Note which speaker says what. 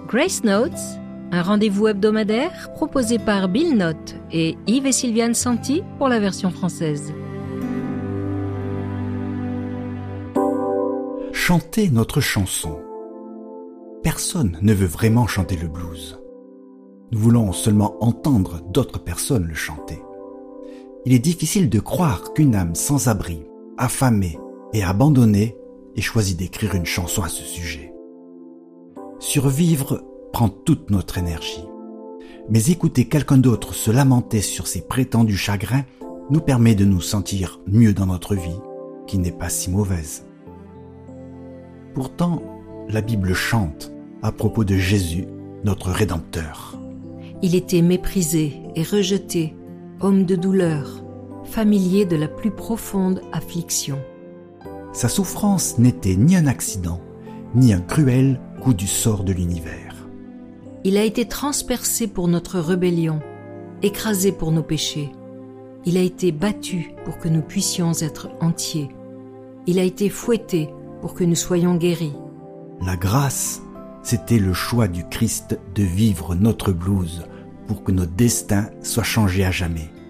Speaker 1: Grace Notes, un rendez-vous hebdomadaire proposé par Bill Note et Yves et Sylviane Santi pour la version française.
Speaker 2: Chanter notre chanson. Personne ne veut vraiment chanter le blues. Nous voulons seulement entendre d'autres personnes le chanter. Il est difficile de croire qu'une âme sans abri, affamée et abandonnée ait choisi d'écrire une chanson à ce sujet. Survivre prend toute notre énergie. Mais écouter quelqu'un d'autre se lamenter sur ses prétendus chagrins nous permet de nous sentir mieux dans notre vie, qui n'est pas si mauvaise. Pourtant, la Bible chante à propos de Jésus, notre Rédempteur.
Speaker 1: Il était méprisé et rejeté, homme de douleur, familier de la plus profonde affliction.
Speaker 2: Sa souffrance n'était ni un accident, ni un cruel coup du sort de l'univers.
Speaker 1: Il a été transpercé pour notre rébellion, écrasé pour nos péchés. Il a été battu pour que nous puissions être entiers. Il a été fouetté pour que nous soyons guéris.
Speaker 2: La grâce, c'était le choix du Christ de vivre notre blues pour que notre destin soit changé à jamais.